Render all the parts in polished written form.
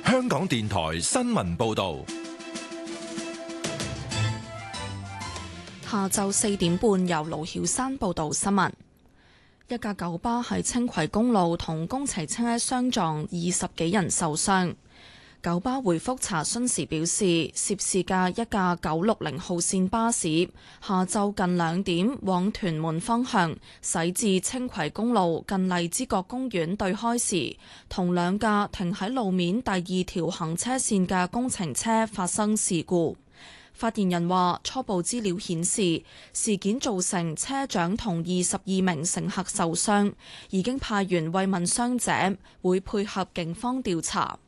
香港電台新聞報道。 下晝4點半，由盧曉山報道新聞。一架九巴喺青葵公路同工程車相撞，20幾人受傷。九巴回覆查詢時表示，涉事嘅一架960號線巴士下晝近2點往屯門方向駛至青葵公路近荔枝角公園對開時，同兩架停喺路面第2條行車線嘅工程車發生事故。發言人話，初步資料顯示，事件造成車長同22名乘客受傷，已經派員慰問傷者，會配合警方調查。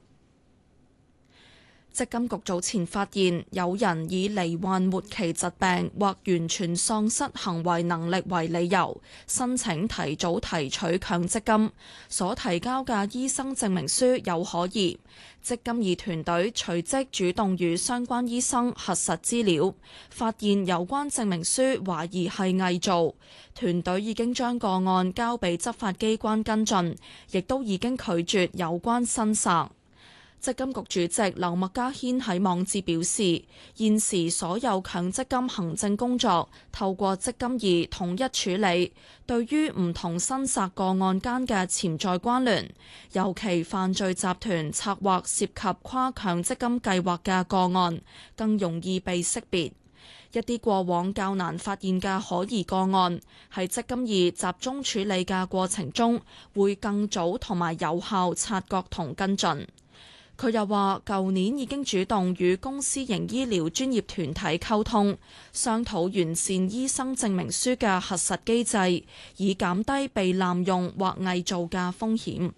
積金局早前發現有人以罹患末期疾病或完全喪失行為能力為理由，申請提早提取強積金，所提交嘅醫生證明書有可疑。積金易團隊隨即主動與相關醫生核實資料，發現有關證明書懷疑係偽造。團隊已經將個案交俾執法機關跟進，亦都已經拒絕有關申索。積金局主席劉麥嘉軒喺網誌表示，現時所有強積金行政工作透過積金易統一處理，對於唔同申索個案間嘅潛在關聯，尤其犯罪集團策劃涉及跨強積金計劃嘅個案，更容易被識別。一啲過往較難發現嘅可疑個案，喺積金易集中處理嘅過程中，會更早同埋有效察覺同跟進。佢又話，舊年已經主動與公私營醫療專業團體溝通，商討完善醫生證明書嘅核實機制，以減低被濫用或偽造嘅風險。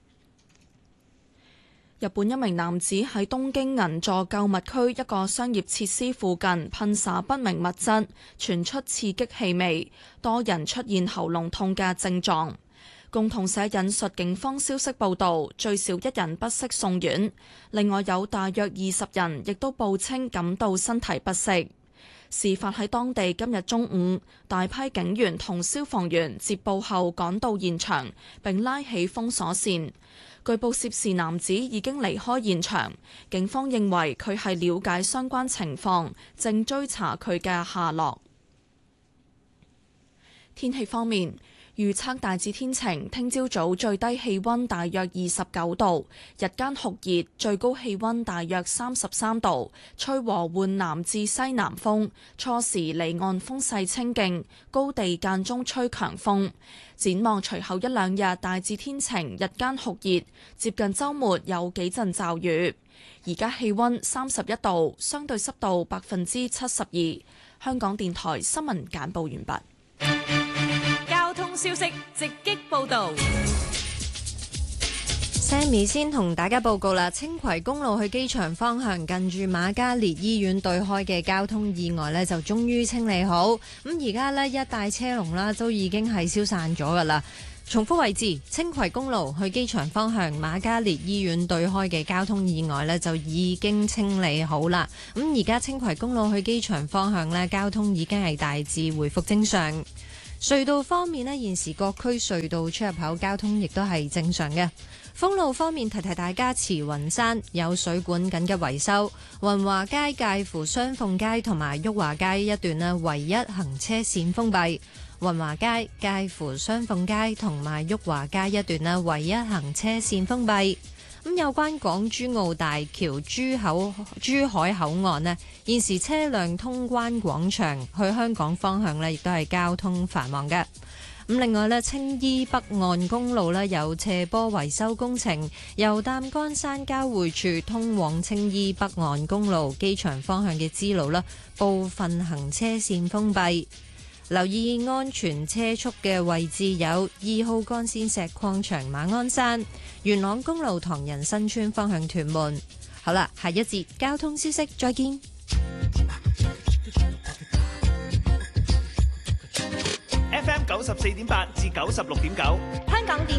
日本一名男子喺東京銀座購物區一個商業設施附近噴灑不明物質，傳出刺激氣味，多人出現喉嚨痛嘅症狀。共同社引述警方消息報道，最少1人不適送院，另外有大約20人亦都報稱感到身體不適。事發喺當地今日中午，大批警員同消防員接報後趕到現場，並拉起封鎖線。據報涉事男子已經離開現場，警方認為佢係了解相關情況，正追查佢嘅下落。天氣方面，預測大致天晴，聽朝早最低氣溫大約29度，日間酷熱，最高氣溫大約33度，吹和緩南至西南風，初時離岸風勢清勁，高地間中吹強風。展望隨後1-2日大致天晴，日間酷熱，接近週末有幾陣驟雨。而家氣溫31度，相對濕度72%。香港電台新聞簡報完畢。 交通消息直擊報道。 Sammy 先同大家報告啦，青葵公路去機場方向近住瑪嘉烈醫院對開嘅交通意外呢，就終於清理好。咁而家呢，一帶車龍啦都已經係消散咗噶啦。重複位置，青葵公路去機場方向瑪嘉烈醫院對開嘅交通意外呢，就已經清理好啦。咁而家青葵公路去機場方向呢，交通已經係大致回復正常。隧道方面呢，現時各區隧道出入口交通亦都係正常嘅。封路方面，提提大家，慈雲山有水管緊急維修，雲華街介乎雙鳳街同埋裕華街一段呢，唯一行車線封閉。雲華街介乎雙鳳街同埋裕華街一段呢，唯一行車線封閉。咁有關港珠澳大橋珠海口岸呢，現時車輛通關廣場去香港方向呢，亦都係交通繁忙嘅。咁另外呢，青衣北岸公路呢，有斜坡維修工程，由擔桿山交匯處通往青衣北岸公路機場方向嘅支路啦，部分行車線封閉。留意安全車速嘅位置有2號幹線石礦場馬鞍山、元朗公路唐人新村方向屯門。好啦，下一節交通消息再見。 FM 94.8至96.9，香港電